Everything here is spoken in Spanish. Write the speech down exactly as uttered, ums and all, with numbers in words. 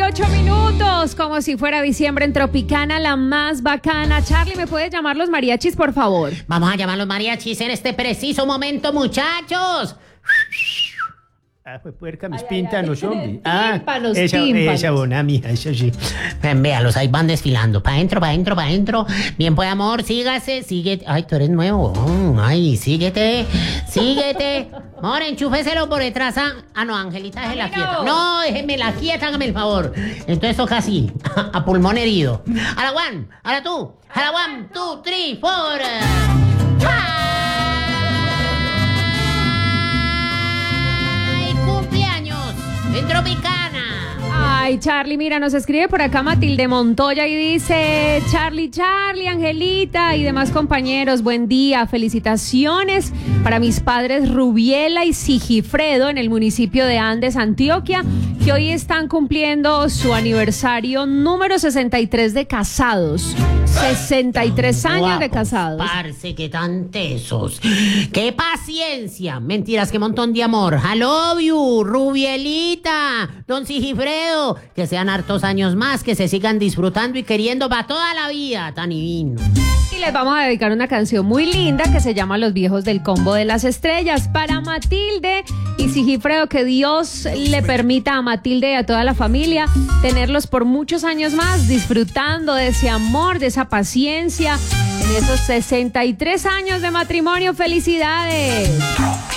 ocho minutos, como si fuera diciembre en Tropicana, la más bacana. Charlie, ¿me puedes llamar los mariachis, por favor? Vamos a llamar los mariachis en este preciso momento, muchachos. Ah, pues puerca, mis píntanos, hombre. Ah, Tímpanos, esa, tímpanos. esa buena mía, eso sí. Ven, véalos, ahí van desfilando. Pa' adentro, pa' adentro, pa' adentro. Bien, pues, amor, sígase, síguete. Ay, tú eres nuevo. Mm, ay, síguete, síguete. Amor, enchúfeselo por detrás. Ah, ah no, Angelita, déjela Ay, quieta. no. No, déjeme la quieta, hágame el favor. Entonces toca así, a pulmón herido. A la one, a la two, a la one, two, three, four. ¡Ay, cumpleaños en Tropicana! Ay, Charlie, mira, nos escribe por acá Matilde Montoya y dice: Charlie, Charlie, Angelita y demás compañeros, buen día, felicitaciones para mis padres Rubiela y Sigifredo en el municipio de Andes, Antioquia, que hoy están cumpliendo su aniversario número sesenta y tres de casados. sesenta y tres años de Guapos, casados. Parce, qué tan tesos. ¡Qué paciencia! Mentiras, qué montón de amor. I love you, Rubielita, don Sigifredo. Que sean hartos años más, que se sigan disfrutando y queriendo para toda la vida. Tan divino. Y les vamos a dedicar una canción muy linda que se llama Los Viejos del Combo de las Estrellas para Matilde y Sigifredo. Que Dios le permita a Matilde y a toda la familia tenerlos por muchos años más, disfrutando de ese amor, de esa paciencia en esos sesenta y tres años de matrimonio. ¡Felicidades!